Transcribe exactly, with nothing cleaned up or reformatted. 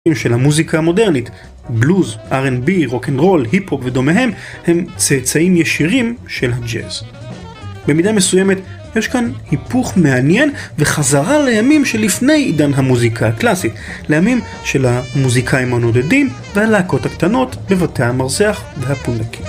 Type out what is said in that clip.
של המוזיקה המודרנית, בלוז, אר אנד בי, רוק-אנד-רול, היפ-הופ ודומיהם, הם צאצאים ישירים של הג'אז. במידה מסוימת יש כאן היפוך מעניין וחזרה לימים שלפני עידן המוזיקה הקלאסית, לימים של המוזיקאים הנודדים והלהקות הקטנות בבתי המרזח והפונדקים.